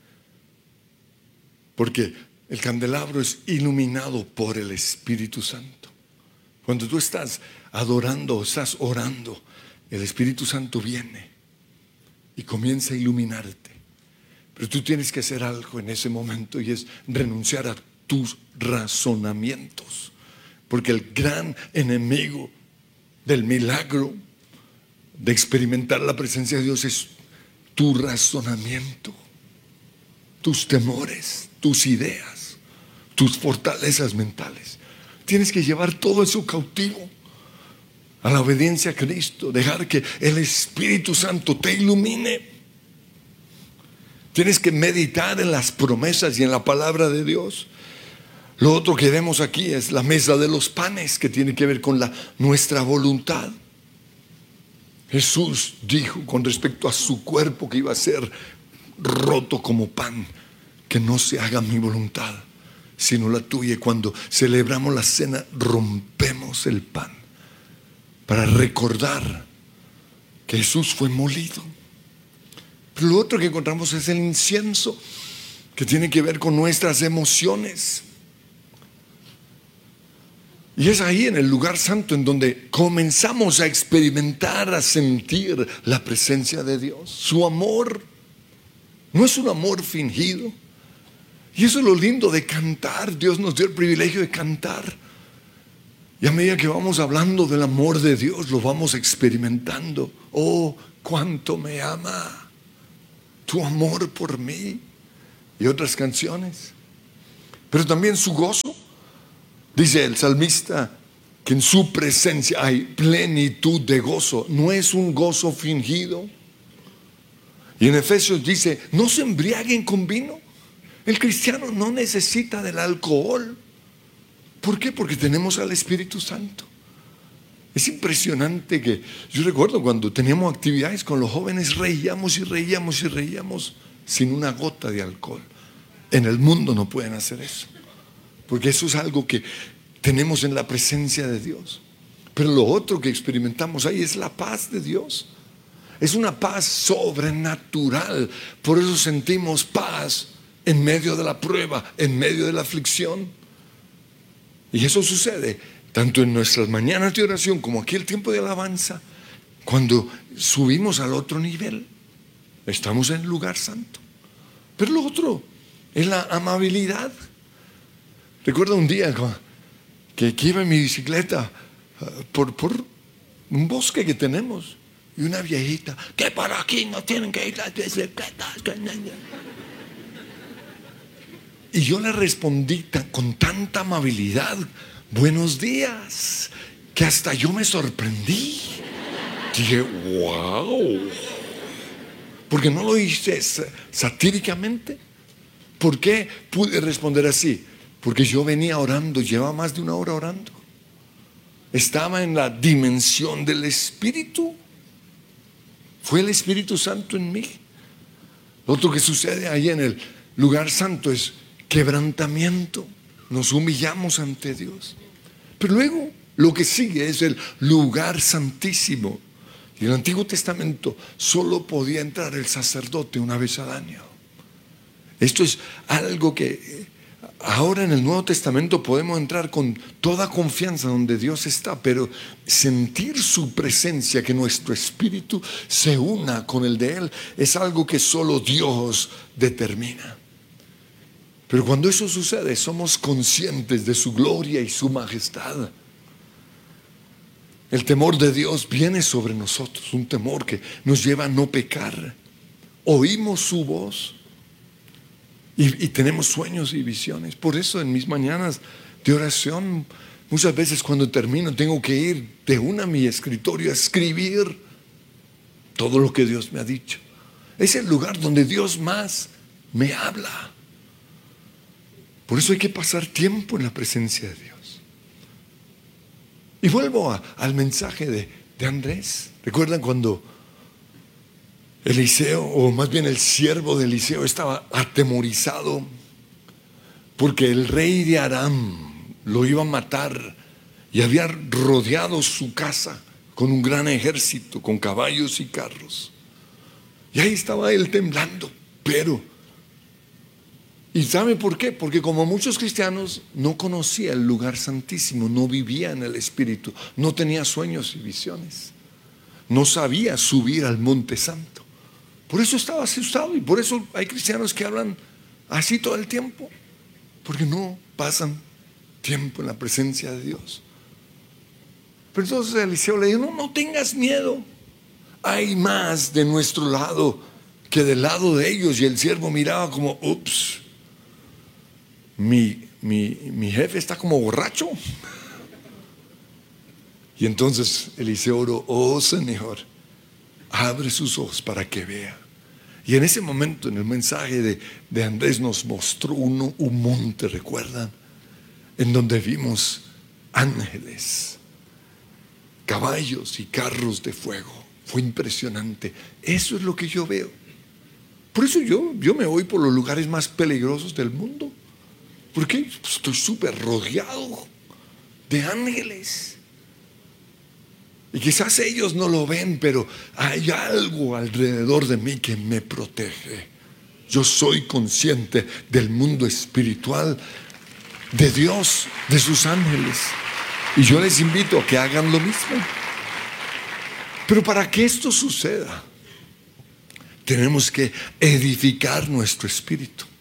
Porque el candelabro es iluminado por el Espíritu Santo. Cuando tú estás adorando, estás orando, el Espíritu Santo viene y comienza a iluminarte. Pero tú tienes que hacer algo en ese momento, y es renunciar a tus razonamientos. Porque el gran enemigo del milagro de experimentar la presencia de Dios es tu razonamiento, tus temores, tus ideas, tus fortalezas mentales. Tienes que llevar todo eso cautivo a la obediencia a Cristo, dejar que el Espíritu Santo te ilumine. Tienes que meditar en las promesas y en la palabra de Dios. Lo otro que vemos aquí es la mesa de los panes, que tiene que ver con la, nuestra voluntad. Jesús dijo con respecto a su cuerpo que iba a ser roto como pan, que no se haga mi voluntad sino la tuya. Y cuando celebramos la cena, rompemos el pan para recordar que Jesús fue molido. Pero lo otro que encontramos es el incienso, que tiene que ver con nuestras emociones. Y es ahí en el lugar santo en donde comenzamos a experimentar, a sentir la presencia de Dios. Su amor no es un amor fingido, Y eso es lo lindo de cantar. Dios nos dio el privilegio de cantar. Y a medida que vamos hablando del amor de Dios, lo vamos experimentando. Oh, cuánto me ama tu amor por mí. Y otras canciones. Pero también su gozo. Dice el salmista que en su presencia hay plenitud de gozo. No es un gozo fingido. Y en Efesios dice, no se embriaguen con vino. El cristiano no necesita del alcohol. ¿Por qué? Porque tenemos al Espíritu Santo. Es impresionante que yo recuerdo cuando teníamos actividades con los jóvenes, reíamos y reíamos y reíamos sin una gota de alcohol. En el mundo no pueden hacer eso, porque eso es algo que tenemos en la presencia de Dios. Pero lo otro que experimentamos ahí es la paz de Dios. Es una paz sobrenatural. Por eso sentimos paz en medio de la prueba, en medio de la aflicción. Y eso sucede tanto en nuestras mañanas de oración como aquí el tiempo de alabanza. Cuando subimos al otro nivel, estamos en el lugar santo. Pero lo otro es la amabilidad. Recuerdo un día que, que iba en mi bicicleta por, por un bosque que tenemos, y una viejita, que para aquí no tienen que ir las bicicletas. Y yo le respondí tan, con tanta amabilidad, buenos días, que hasta yo me sorprendí. Dije, wow. Porque no lo hice satíricamente. ¿Por qué pude responder así? Porque yo venía orando, llevaba más de una hora orando. Estaba en la dimensión del Espíritu. Fue el Espíritu Santo en mí. Lo otro que sucede ahí en el lugar santo es quebrantamiento. Nos humillamos ante Dios. Pero luego lo que sigue es el lugar santísimo. Y en el Antiguo Testamento solo podía entrar el sacerdote una vez al año. Esto es algo que ahora en el Nuevo Testamento podemos entrar con toda confianza donde Dios está, pero sentir su presencia, que nuestro espíritu se una con el de Él, es algo que solo Dios determina. Pero cuando eso sucede, somos conscientes de su gloria y su majestad. El temor de Dios viene sobre nosotros, un temor que nos lleva a no pecar. Oímos su voz y, y tenemos sueños y visiones. Por eso en mis mañanas de oración, muchas veces cuando termino tengo que ir de una a mi escritorio a escribir todo lo que Dios me ha dicho. Es el lugar donde Dios más me habla. Por eso hay que pasar tiempo en la presencia de Dios. Y vuelvo a, al mensaje de, de Andrés. ¿Recuerdan cuando Eliseo, o más bien el siervo de Eliseo, estaba atemorizado porque el rey de Aram lo iba a matar y había rodeado su casa con un gran ejército, con caballos y carros? Y ahí estaba él temblando, pero ¿y sabe por qué? Porque como muchos cristianos no conocía el lugar santísimo, no vivía en el Espíritu, no tenía sueños y visiones, no sabía subir al monte santo. Por eso estaba asustado, y por eso hay cristianos que hablan así todo el tiempo, porque no pasan tiempo en la presencia de Dios. Pero entonces Eliseo le dijo, no, no tengas miedo, hay más de nuestro lado que del lado de ellos. Y el siervo miraba como, ups, Mi, mi, mi jefe está como borracho. Y entonces Eliseo oró, oh Señor, abre sus ojos para que vea. Y en ese momento, en el mensaje de, de Andrés, nos mostró uno, un monte, ¿recuerdan? En donde vimos ángeles, caballos y carros de fuego. Fue impresionante. Eso es lo que yo veo. Por eso yo, yo me voy por los lugares más peligrosos del mundo. ¿Por qué? Pues estoy súper rodeado de ángeles. Y quizás ellos no lo ven, pero hay algo alrededor de mí que me protege. Yo soy consciente del mundo espiritual, de Dios, de sus ángeles. Y yo les invito a que hagan lo mismo. Pero para que esto suceda, tenemos que edificar nuestro espíritu.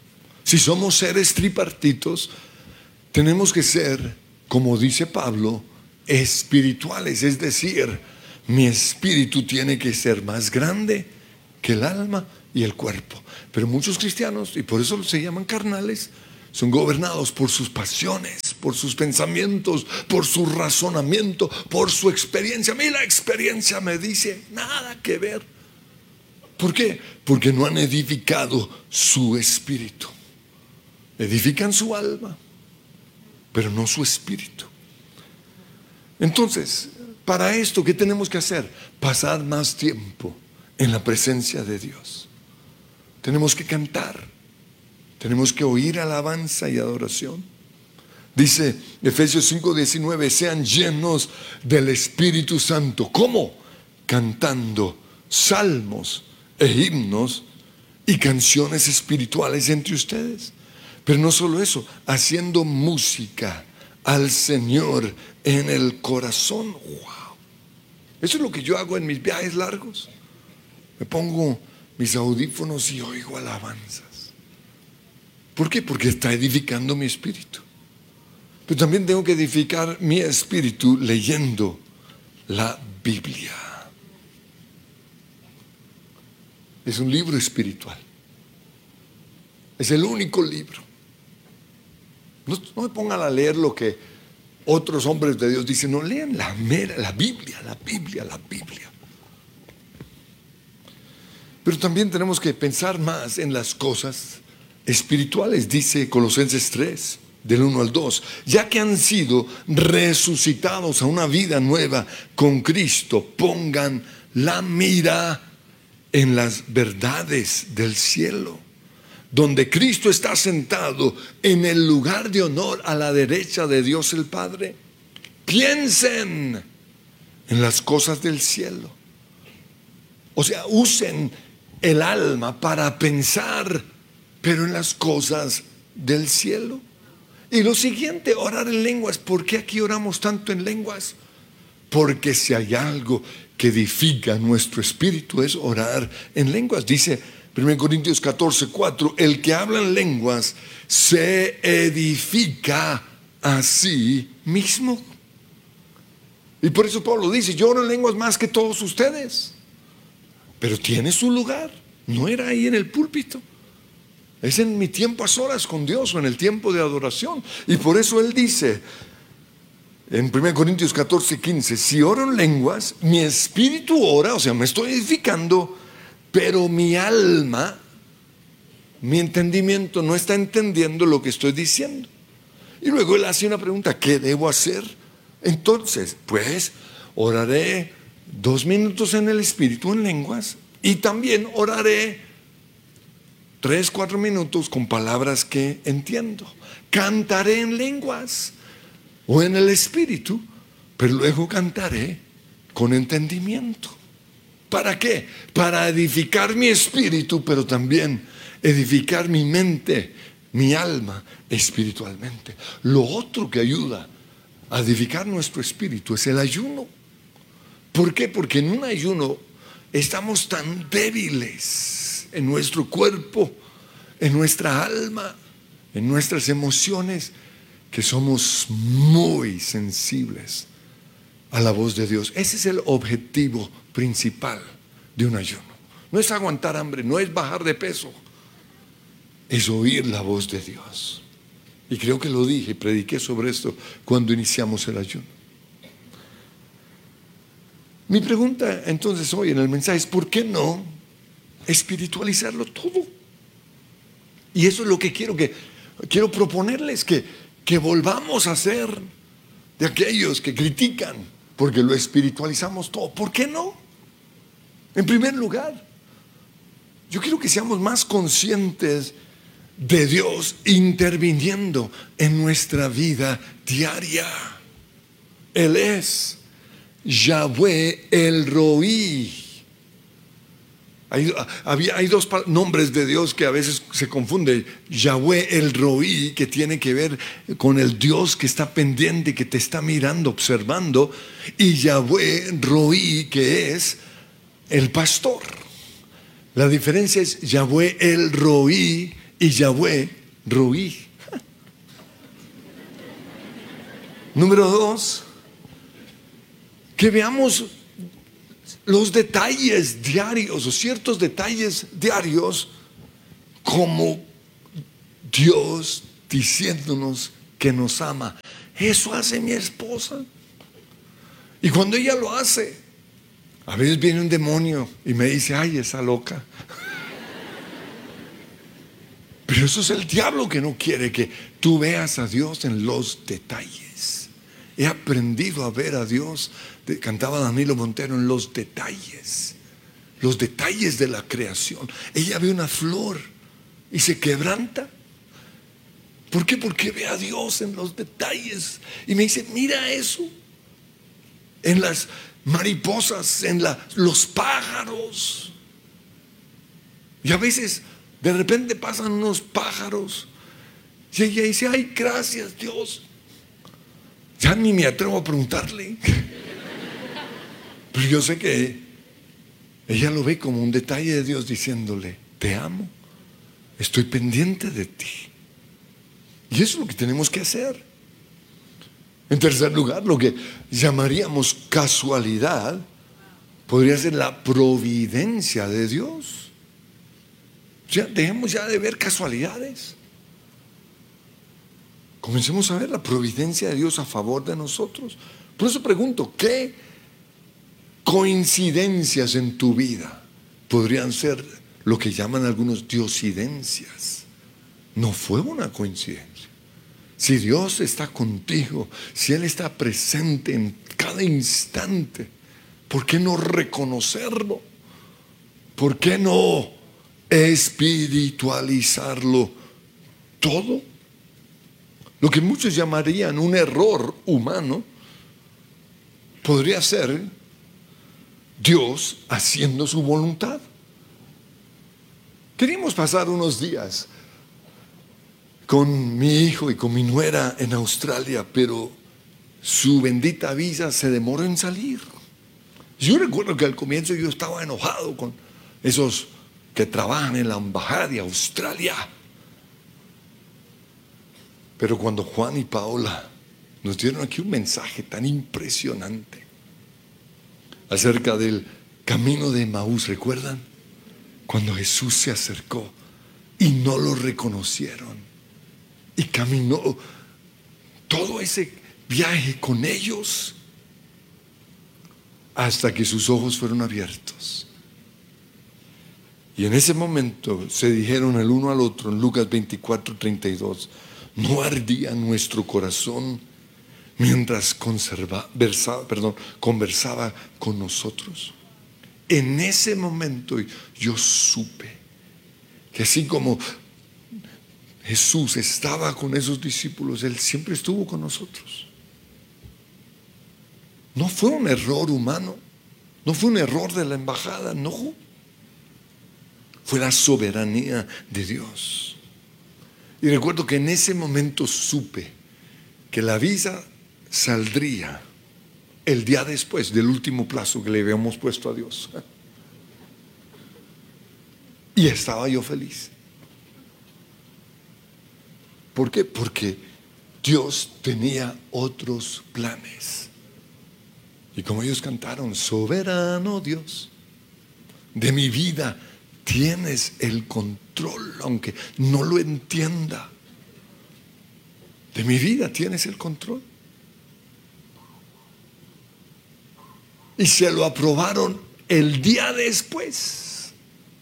Si somos seres tripartitos, tenemos que ser, como dice Pablo, espirituales. Es decir, mi espíritu tiene que ser más grande que el alma y el cuerpo. Pero muchos cristianos, y por eso se llaman carnales, son gobernados por sus pasiones, por sus pensamientos, por su razonamiento, por su experiencia. A mí la experiencia me dice nada que ver. ¿Por qué? Porque no han edificado su espíritu. Edifican su alma, pero no su espíritu. Entonces, para esto, ¿qué tenemos que hacer? Pasar más tiempo en la presencia de Dios. Tenemos que cantar, tenemos que oír alabanza y adoración. Dice Efesios cinco diecinueve, sean llenos del Espíritu Santo. ¿Cómo? Cantando salmos e himnos y canciones espirituales entre ustedes. Pero no solo eso, haciendo música al Señor en el corazón. Wow. Eso es lo que yo hago en mis viajes largos. Me pongo mis audífonos y oigo alabanzas. ¿Por qué? Porque está edificando mi espíritu. Pero también tengo que edificar mi espíritu leyendo la Biblia. Es un libro espiritual. Es el único libro. No, no me pongan a leer lo que otros hombres de Dios dicen. No, lean la mera, la Biblia, la Biblia, la Biblia. Pero también tenemos que pensar más en las cosas espirituales. Dice Colosenses tres, del uno al dos, ya que han sido resucitados a una vida nueva con Cristo, pongan la mira en las verdades del cielo, donde Cristo está sentado en el lugar de honor a la derecha de Dios el Padre. Piensen en las cosas del cielo. O sea, usen el alma para pensar, pero en las cosas del cielo. Y lo siguiente, orar en lenguas. ¿Por qué aquí oramos tanto en lenguas? Porque si hay algo que edifica nuestro espíritu es orar en lenguas. Dice primera Corintios catorce, cuatro, el que habla en lenguas se edifica a sí mismo. Y por eso Pablo dice, yo oro en lenguas más que todos ustedes. Pero tiene su lugar. No era ahí en el púlpito. Es en mi tiempo a solas con Dios o en el tiempo de adoración. Y por eso él dice en primera Corintios catorce, quince, si oro en lenguas, mi espíritu ora, o sea, me estoy edificando, pero mi alma, mi entendimiento no está entendiendo lo que estoy diciendo. Y luego él hace una pregunta, ¿qué debo hacer? Entonces, pues, oraré dos minutos en el espíritu en lenguas y también oraré tres, cuatro minutos con palabras que entiendo. Cantaré en lenguas o en el espíritu, pero luego cantaré con entendimiento. ¿Para qué? Para edificar mi espíritu, pero también edificar mi mente, mi alma espiritualmente. Lo otro que ayuda a edificar nuestro espíritu es el ayuno. ¿Por qué? Porque en un ayuno estamos tan débiles en nuestro cuerpo, en nuestra alma, en nuestras emociones, que somos muy sensibles a la voz de Dios. Ese es el objetivo principal de un ayuno. No es aguantar hambre, no es bajar de peso, es oír la voz de Dios. Y creo que lo dije, prediqué sobre esto cuando iniciamos el ayuno. Mi pregunta entonces hoy en el mensaje es, ¿por qué no espiritualizarlo todo? Y eso es lo que quiero que quiero proponerles, que, que volvamos a ser de aquellos que critican porque lo espiritualizamos todo. ¿Por qué no? En primer lugar, yo quiero que seamos más conscientes de Dios interviniendo en nuestra vida diaria. Él es Yahweh el Roí. Hay, había, hay dos nombres de Dios que a veces se confunden. Yahweh el Roí, que tiene que ver con el Dios que está pendiente, que te está mirando, observando, y Yahweh Roí, que es el pastor. La diferencia es Yahweh el Roí y Yahweh roí. Número dos, que veamos los detalles diarios o ciertos detalles diarios como Dios diciéndonos que nos ama. Eso hace mi esposa. Y cuando ella lo hace, a veces viene un demonio y me dice: ay, esa loca. Pero eso es el diablo que no quiere que tú veas a Dios en los detalles. He aprendido a ver a Dios, cantaba Danilo Montero, en los detalles. Los detalles de la creación. Ella ve una flor y se quebranta. ¿Por qué? Porque ve a Dios en los detalles. Y me dice: mira eso. En las mariposas, en la, los pájaros. Y a veces de repente pasan unos pájaros y ella dice: ay, gracias Dios. Ya ni me atrevo a preguntarle. Pero yo sé que ella lo ve como un detalle de Dios diciéndole: te amo, estoy pendiente de ti. Y eso es lo que tenemos que hacer. En tercer lugar, lo que llamaríamos casualidad podría ser la providencia de Dios. O sea, dejemos ya de ver casualidades. Comencemos a ver la providencia de Dios a favor de nosotros. Por eso pregunto: ¿qué coincidencias en tu vida podrían ser lo que llaman algunos diosidencias? No fue una coincidencia. Si Dios está contigo, si Él está presente en cada instante, ¿por qué no reconocerlo? ¿Por qué no espiritualizarlo todo? Lo que muchos llamarían un error humano podría ser Dios haciendo su voluntad. Queríamos pasar unos días con mi hijo y con mi nuera en Australia, pero su bendita visa se demoró en salir. Yo recuerdo que al comienzo yo estaba enojado con esos que trabajan en la embajada de Australia. Pero cuando Juan y Paola nos dieron aquí un mensaje tan impresionante acerca del camino de Emaús, ¿recuerdan? Cuando Jesús se acercó y no lo reconocieron. Y caminó todo ese viaje con ellos hasta que sus ojos fueron abiertos. Y en ese momento se dijeron el uno al otro en Lucas veinticuatro, treinta y dos: ¿no ardía nuestro corazón mientras conserva, versaba, perdón, conversaba con nosotros? En ese momento yo supe que así como Jesús estaba con esos discípulos, Él siempre estuvo con nosotros. No fue un error humano, no fue un error de la embajada, no. Fue la soberanía de Dios. Y recuerdo que en ese momento supe que la visa saldría el día después del último plazo que le habíamos puesto a Dios. Y estaba yo feliz. ¿Por qué? Porque Dios tenía otros planes. Y como ellos cantaron: soberano Dios, de mi vida tienes el control, aunque no lo entienda. De mi vida tienes el control. Y se lo aprobaron el día después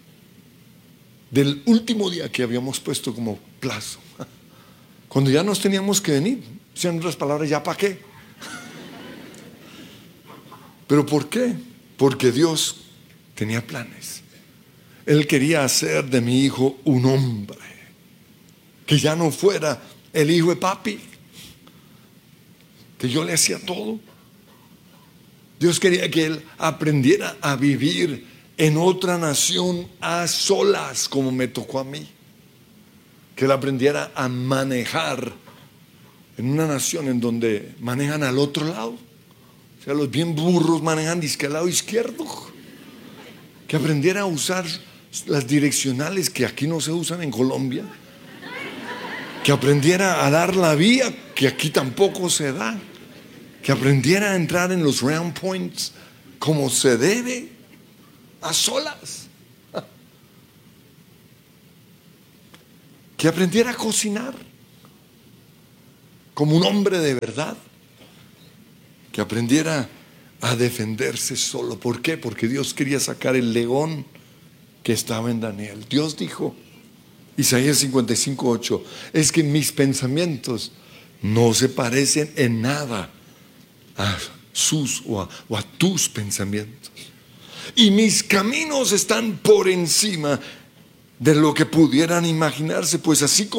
del último día que habíamos puesto como plazo. Cuando ya nos teníamos que venir. En otras palabras, ¿ya para qué? ¿Pero por qué? Porque Dios tenía planes. Él quería hacer de mi hijo un hombre, que ya no fuera el hijo de papi, que yo le hacía todo. Dios quería que él aprendiera a vivir en otra nación a solas, como me tocó a mí. Que él aprendiera a manejar en una nación en donde manejan al otro lado. O sea, los bien burros manejan disque al lado izquierdo. Que aprendiera a usar las direccionales que aquí no se usan en Colombia. Que aprendiera a dar la vía, que aquí tampoco se da. Que aprendiera a entrar en los round points como se debe, a solas. Que aprendiera a cocinar como un hombre de verdad. Que aprendiera a defenderse solo. ¿Por qué? Porque Dios quería sacar el león que estaba en Daniel. Dios dijo, Isaías cincuenta y cinco, ocho, es que mis pensamientos no se parecen en nada a sus o a, o a tus pensamientos. Y mis caminos están por encima de lo que pudieran imaginarse, pues así como